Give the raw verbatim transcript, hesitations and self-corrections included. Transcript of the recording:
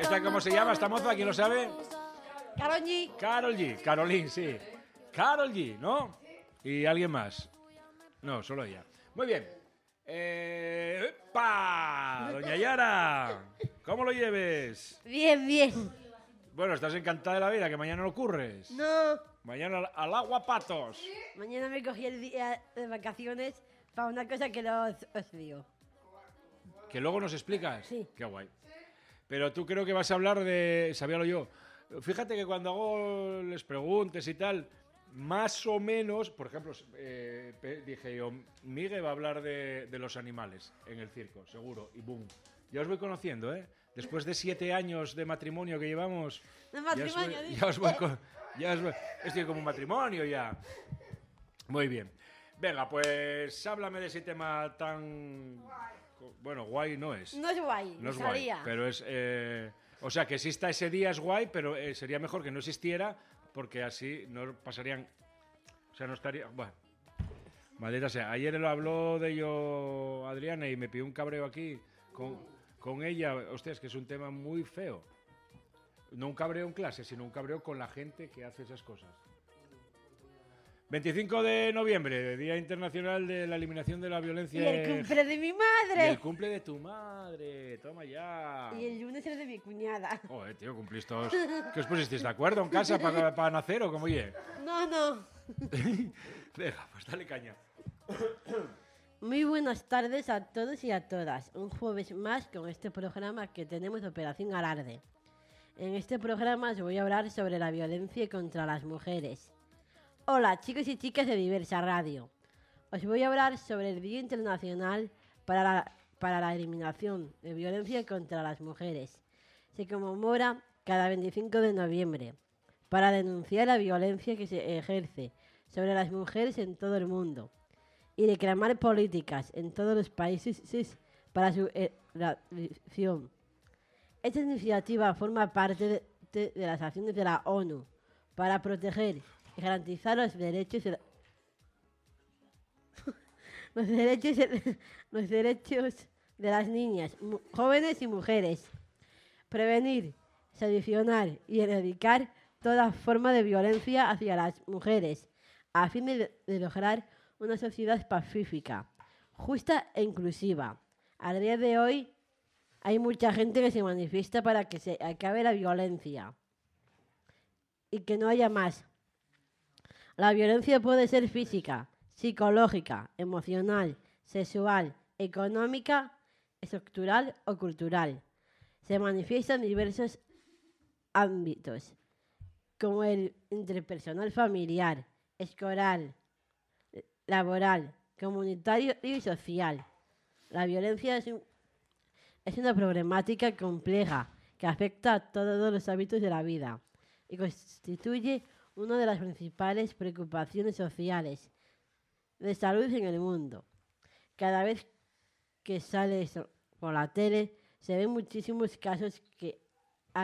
¿Esta cómo se llama, esta moza? ¿Quién lo sabe? Karol G. Karol G, Caroline, sí. Karol G, ¿no? ¿Y alguien más? No, solo ella. Muy bien. Eh, ¡pa! Doña Yara, ¿cómo lo lleves? Bien, bien. Bueno, estás encantada de la vida, que mañana no ocurres. No. Mañana al, al agua patos. Mañana me cogí el día de vacaciones para una cosa que no os, os digo. ¿Que luego nos explicas? Sí. Qué guay. Pero tú creo que vas a hablar de... Sabíalo yo. Fíjate que cuando hago les preguntes y tal, más o menos, por ejemplo, eh, dije yo, Miguel va a hablar de, de los animales en el circo, seguro, y boom. Ya os voy conociendo, ¿eh? Después de siete años de matrimonio que llevamos... De matrimonio, ya os voy, ya os voy con- ya os voy- estoy como un matrimonio ya. Muy bien. Venga, pues háblame de ese tema tan... Bueno, guay no es. No es guay, No es me guay, salía. pero es... eh, o sea, que exista ese día es guay, pero eh, sería mejor que no existiera porque así no pasarían... O sea, no estaría... Bueno, maldita sea. Ayer lo habló de ello Adriana y me pidió un cabreo aquí con, con ella. Hostia, es que es un tema muy feo. No un cabreo en clase, sino un cabreo con la gente que hace esas cosas. veinticinco de noviembre, Día Internacional de la Eliminación de la Violencia. Y el cumple de mi Y madre. el cumple de tu madre. Toma ya. Y el lunes el de mi cuñada. Joder, tío, cumplís todos. ¿Qué os pusisteis de acuerdo en casa para pa nacer o cómo oye? No, no. Venga, pues dale caña. Muy buenas tardes a todos y a todas. Un jueves más con este programa que tenemos Operación Alarde. En este programa os voy a hablar sobre la violencia contra las mujeres. Hola, chicos y chicas de Diversa Radio. Os voy a hablar sobre el Día Internacional para la, para la Eliminación de Violencia contra las Mujeres. Se conmemora cada veinticinco de noviembre para denunciar la violencia que se ejerce sobre las mujeres en todo el mundo y reclamar políticas en todos los países para su erradicación. Esta iniciativa forma parte de, de, de las acciones de la ONU para proteger y garantizar los derechos de la- los derechos de, los derechos de las niñas, mu- jóvenes y mujeres, prevenir, solucionar y erradicar toda forma de violencia hacia las mujeres, a fin de, de lograr una sociedad pacífica, justa e inclusiva. Al día de hoy hay mucha gente que se manifiesta para que se acabe la violencia y que no haya más. La violencia puede ser física, psicológica, emocional, sexual, económica, estructural o cultural. Se manifiesta en diversos ámbitos, como el interpersonal familiar, escolar, laboral, comunitario y social. La violencia es, un, es una problemática compleja que afecta a todos los hábitos de la vida y constituye una de las principales preocupaciones sociales de salud en el mundo. Cada vez que sale eso por la tele se ven muchísimos casos que